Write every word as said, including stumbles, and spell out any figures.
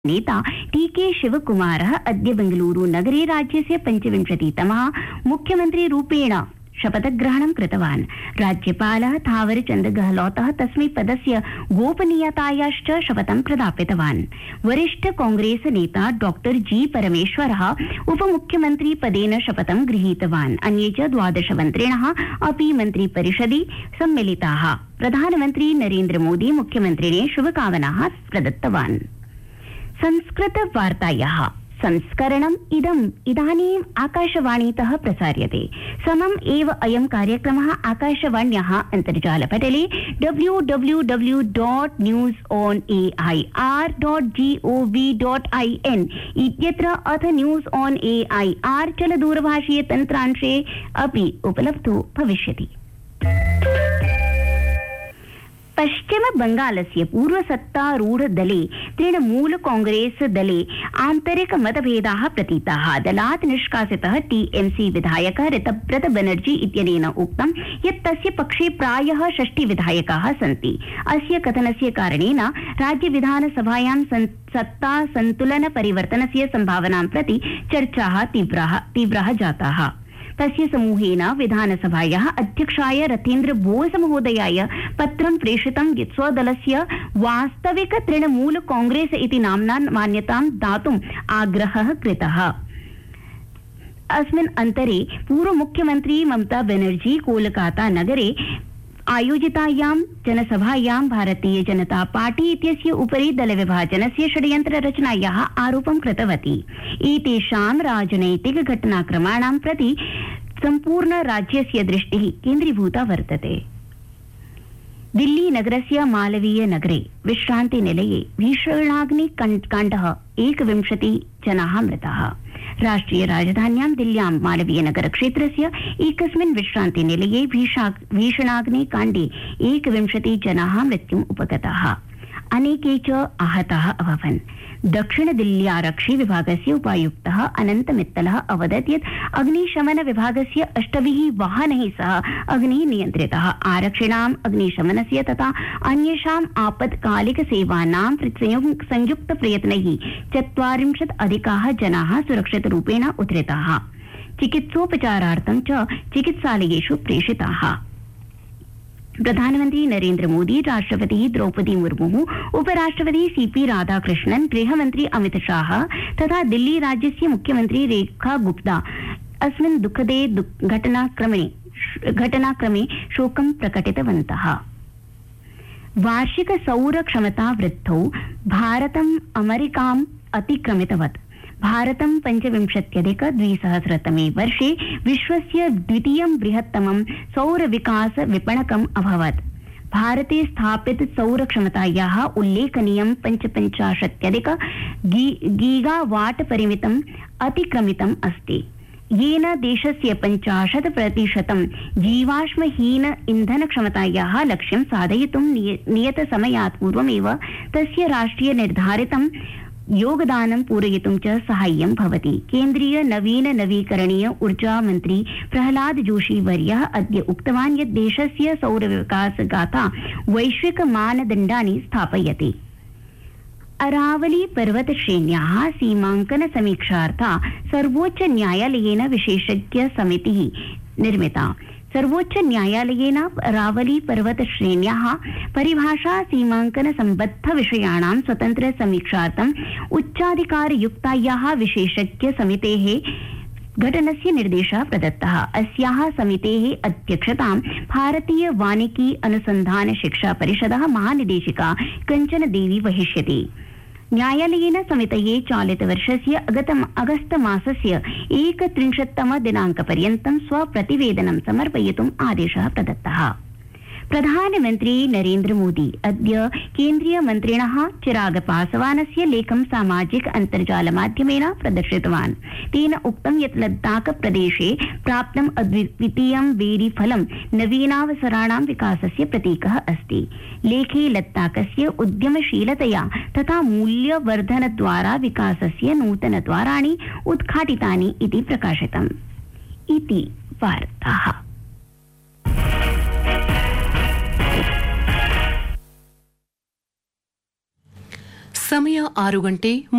नेता टी के शिवकुमारः अद्य बेंगलुरु नगरे राज्यस्य पञ्चविंशतितमः मुख्यमन्त्रीरूपेण शपथग्रहणं कृतवान्। राज्यपालः थावरचन्द गहलोतः तस्मै पदस्य गोपनीयतायाश्च शपथं प्रदापितवान्। वरिष्ठ कांग्रेस नेता डॉक्टर जी परमेश्वरः उपमुख्यमन्त्री पदेन शपथं गृहीतवान्। अन्ये च द्वादश मन्त्रिणः अपि मन्त्रिपरिषदि सम्मिलिताः। प्रधानमन्त्री नरेन्द्र मोदी मुख्यमन्त्रिणे शुभकामनाः प्रदत्तवान्। संस्कृत वार्तायाः संस्करणम् इदम् इदानीम् आकाशवाणीतः प्रसार्यते। समम् एव अयं कार्यक्रमः आकाशवाण्याः अन्तर्जालपटले W W W dot news on A I R dot G O V dot I N इत्यत्र अथ news on A I R चलदूरभाषीय तन्त्रांशे अपि उपलब्धो भविष्यति। पश्चिम बंगालस्य पूर्वसत्तारूढ़ दले तृणमूल कांग्रेस दले आन्तरिक मतभेदाः प्रतीताः। दलात् निष्कासितः टीएमसी विधायकः ऋतव्रत बनर्जी इत्यनेन उक्तं यत् तस्य पक्षे प्रायः षष्टि विधायकाः सन्ति। अस्य कथनस्य कारणेन राज्य विधानसभायां सत्ता संतुलन परिवर्तनस्य सम्भावनां प्रति चर्चाः तीव्राः तीव्राः जाताः। तस्य समूहेन विधानसभायाः अध्यक्षाय रथेन्द्र बोस महोदयाय पत्रं प्रेषितं यत् स्वदलस्य वास्तविक तृणमूल कांग्रेस इति नाम्ना मान्यतां दातुम् आग्रहः कृतः। अस्मिन् अन्तरे पूर्वमुख्यमन्त्री ममता बनर्जी कोलकाता नगरे आयोजितायां जनसभायां भारतीय जनता पार्टी इत्यस्य उपरि दलविभाजनस्य षड्यन्त्र रचनायाः आरोपं कृतवती। एतेषां राजनैतिक घटनाक्रमाणां प्रति सम्पूर्ण राज्यस्य दृष्टिः केन्द्रीभूता वर्तते। दिल्ली नगरस्य मालवीय नगरे विश्रान्ति निलये भीषणाग्निकाण्डः एकविंशति जनाः मृताः। राष्ट्रिय राजधान्यां दिल्ल्यां मालवीय नगर क्षेत्रस्य एकस्मिन् विश्रान्ति निलये भीषणाग्निकाण्डे एकविंशति जनाः मृत्युम् उपगताः। अनेके च आहताः अभवन्। दक्षिण दिल्ल्यारक्षि विभागस्य उपायुक्तः अनन्त मित्तलः अवदत् यत् अग्निशमन विभागस्य अष्टभिः वाहनैः सह अग्निः नियन्त्रितः। आरक्षिणाम् अग्निशमनस्य तथा अन्येषाम् आपत्कालिक सेवानां संयुक्त प्रयत्नैः चत्वारिंशत् अधिकाः जनाः सुरक्षितरूपेण उद्धृताः। चिकित्सोपचारार्थं च चिकित्सालयेषु प्रेषिताः। प्रधानमंत्री नरेन्द्र मोदी, राष्ट्रपति द्रौपदी मुर्मू, उपराष्ट्रपति सीपी राधाकृष्णन, गृहमंत्री अमित शाह तथा दिल्ली राज्यस्य मुख्यमंत्री रेखा गुप्ता अस्मिन् दुःखदे घटनाक्रमे घटनाक्रमे शोकं प्रकटितवन्तः। वार्षिक सौर क्षमता वृद्धौ भारतम् अमेरिकाम् अतिक्रमितवत्। भारतं पञ्चविंशत्यधिक द्विसहस्रतमे वर्षे विश्वस्य द्वितीयं बृहत्तमं सौर विकास विपणकम् अभवत्। भारते स्थापित सौर क्षमतायाः उल्लेखनीयं पञ्चपञ्चाशत्यधिक गीगावाट परिमितम् अतिक्रमितम् अस्ति, येन देशस्य पञ्चाशत् प्रतिशतं जीवाश्महीन इंधन क्षमतायाः लक्ष्यं साधयितुं नियतसमयात् पूर्वमेव तस्य राष्ट्रिय निर्धारितं योगदानं पूरयितुं च साहाय्यं भवति। केन्द्रीय नवीन नवीकरणीय ऊर्जा मन्त्री प्रहलाद जोशी वर्यः अद्य उक्तवान् यत् देशस्य सौर विकास गाथा वैश्विक मानदण्डानि स्थापयति। अरावली पर्वत श्रेण्याः सीमाङ्कन समीक्षार्था सर्वोच्च न्यायालयेन विशेषज्ञ समितिः निर्मिता। सर्वोच्च न्यायालयेन अरावली पर्वत श्रेण्याः परिभाषा सीमाङ्कन सम्बद्ध विषयाणां स्वतन्त्र समीक्षार्थम् उच्चाधिकारयुक्तायाः विशेषज्ञ समितेः गठनस्य निर्देशः प्रदत्तः। अस्याः समितेः अध्यक्षतां भारतीय वानिकी अनुसन्धान शिक्षा परिषदः महानिदेशिका कञ्चन देवी वहिष्यति। न्यायालयेन समितये चालितवर्षस्य अगस्त मासस्य एकत्रिंशत्तम दिनाङ्कपर्यन्तं स्वप्रतिवेदनं समर्पयितुम् आदेशः प्रदत्तः। प्रधानमन्त्री नरेन्द्र मोदी अद्य केन्द्रीय मन्त्रिणः चिराग पासवानस्य लेखं सामाजिक अन्तर्जालमाध्यमेन प्रदर्शितवान्। तेन उक्तं यत् लद्दाख प्रदेशे प्राप्तम् अद्वितीयं बेरीफलं नवीनावसराणां विकासस्य प्रतीकः अस्ति। लेखे लद्दाखस्य उद्यमशीलतया तथा मूल्यवर्धनद्वारा विकासस्य नूतनद्वाराणि उद्घाटितानि इति प्रकाशितम्। इति वार्ताः। ಸಮಯ ಆರು ಗಂಟೆ